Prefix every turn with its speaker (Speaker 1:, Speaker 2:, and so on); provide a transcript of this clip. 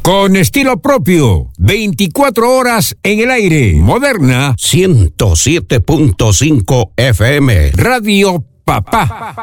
Speaker 1: Con estilo propio, 24 horas en el aire. Moderna
Speaker 2: 107.5 FM.
Speaker 1: Radio Papá.